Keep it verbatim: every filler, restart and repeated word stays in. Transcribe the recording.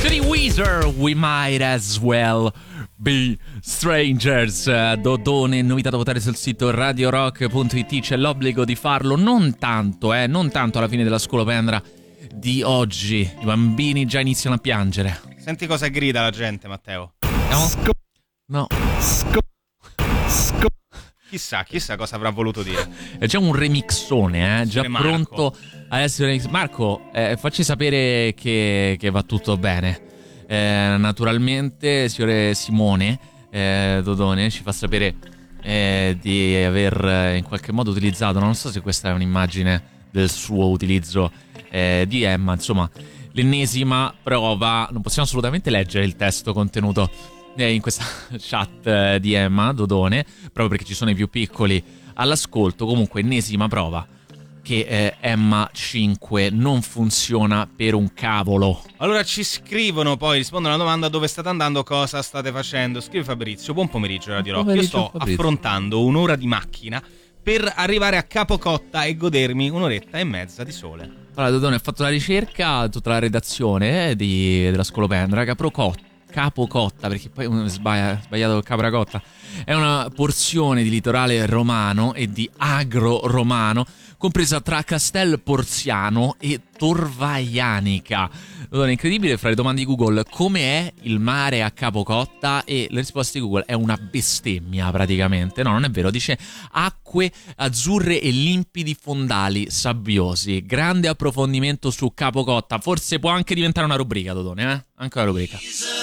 di Weezer, We Might As Well Be Strangers. Dodone, novità da votare sul sito radio rock punto it, c'è l'obbligo di farlo, non tanto, eh, non tanto alla fine della scolopendra di oggi. I bambini già iniziano a piangere. Senti cosa grida la gente, Matteo. No? No. Chissà, chissà cosa avrà voluto dire. È già un remixone, eh, già Marco. Pronto ad essere remix. Marco, eh, facci sapere che, che va tutto bene. Eh, naturalmente, signore Simone eh, Dodone ci fa sapere eh, di aver eh, in qualche modo utilizzato, non so se questa è un'immagine del suo utilizzo eh, di Emma, insomma, l'ennesima prova. Non possiamo assolutamente leggere il testo contenuto in questa chat eh, di Emma Dodone, proprio perché ci sono i più piccoli all'ascolto. Comunque ennesima prova che eh, Emma cinque non funziona per un cavolo. Allora ci scrivono, poi rispondono alla domanda: dove state andando, cosa state facendo? Scrive Fabrizio: buon pomeriggio Radio Rock, io sto Fabrizio. affrontando un'ora di macchina per arrivare a Capocotta e godermi un'oretta e mezza di sole. Allora Dodone ha fatto la ricerca, tutta la redazione eh, di, della Scolopendra. Capocotta Capocotta, perché poi uno sbaglia, sbagliato Capracotta, è una porzione di litorale romano e di agro romano compresa tra Castel Porziano e Torvaianica. Allora, incredibile, fra le domande di Google: come è il mare a Capocotta? E le risposte di Google è una bestemmia praticamente. No, non è vero, dice acque azzurre e limpidi fondali sabbiosi. Grande approfondimento su Capocotta, forse può anche diventare una rubrica, Dodone, eh? Anche una rubrica.